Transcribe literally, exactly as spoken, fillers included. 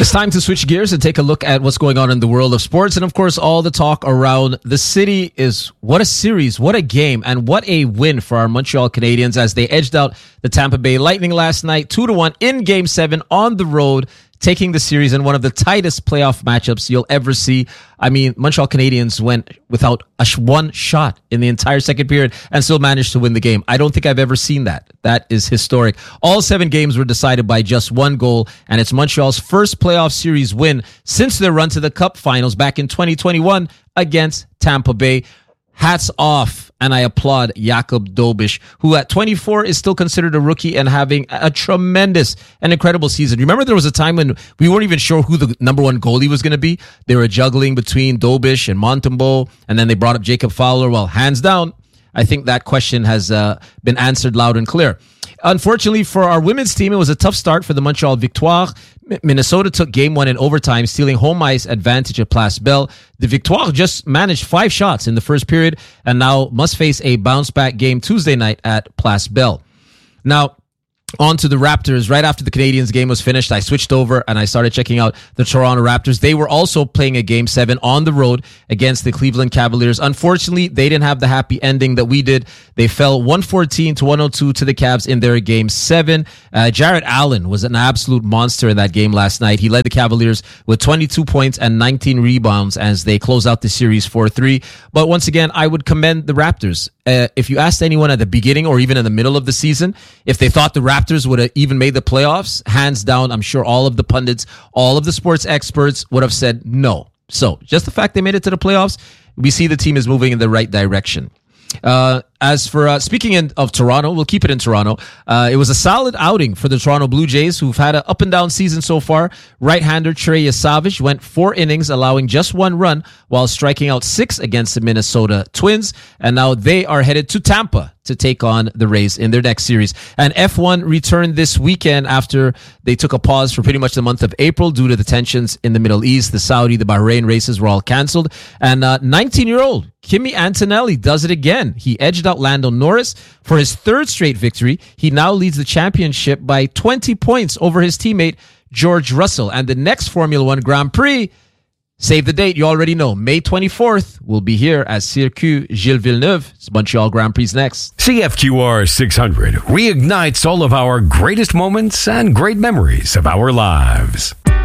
It's time to switch gears and take a look at what's going on in the world of sports. And of course, all the talk around the city is what a series, what a game, and what a win for our Montreal Canadiens as they edged out the Tampa Bay Lightning last night, two to one in Game seven on the road, taking the series in one of the tightest playoff matchups you'll ever see. I mean, Montreal Canadiens went without a sh- one shot in the entire second period and still managed to win the game. I don't think I've ever seen that. That is historic. All seven games were decided by just one goal, and it's Montreal's first playoff series win since their run to the Cup Finals back in twenty twenty-one against Tampa Bay. Hats off, and I applaud Jakub Dobeš, who at twenty-four is still considered a rookie and having a tremendous and incredible season. Remember, there was a time when we weren't even sure who the number one goalie was going to be. They were juggling between Dobeš and Montembeault, and then they brought up Jacob Fowler. Well, hands down, I think that question has uh, been answered loud and clear. Unfortunately for our women's team, it was a tough start for the Montreal Victoire. Minnesota took game one in overtime, stealing home ice advantage at Place Belle. The Victoire just managed five shots in the first period and now must face a bounce-back game Tuesday night at Place Belle. Now, on to the Raptors. Right after the Canadiens game was finished, I switched over and I started checking out the Toronto Raptors. They were also playing a game seven on the road against the Cleveland Cavaliers. Unfortunately, they didn't have the happy ending that we did. They fell one fourteen to one oh two to the Cavs in their game seven. Uh, Jarrett Allen was an absolute monster in that game last night. He led the Cavaliers with twenty-two points and nineteen rebounds as they close out the series four three. But once again, I would commend the Raptors. Uh, if you asked anyone at the beginning or even in the middle of the season, if they thought the Raptors would have even made the playoffs, hands down, I'm sure all of the pundits, all of the sports experts would have said no. So just the fact they made it to the playoffs, we see the team is moving in the right direction. Uh, as for uh, speaking in, of Toronto, we'll keep it in Toronto. Uh, it was a solid outing for the Toronto Blue Jays, who've had an up and down season so far. Right-hander Trey Yesavage went four innings, allowing just one run while striking out six against the Minnesota Twins. And now they are headed to Tampa to take on the Rays in their next series. And F one returned this weekend after they took a pause for pretty much the month of April due to the tensions in the Middle East. The Saudi, the Bahrain races were all canceled. And uh, nineteen-year-old Kimi Antonelli does it again. He edged out Lando Norris for his third straight victory. He now leads the championship by twenty points over his teammate George Russell. And the next Formula One Grand Prix, save the date, you already know, May twenty-fourth, will be here at Circuit Gilles Villeneuve. It's Montreal Grand Prix next. C F Q R six hundred reignites all of our greatest moments and great memories of our lives.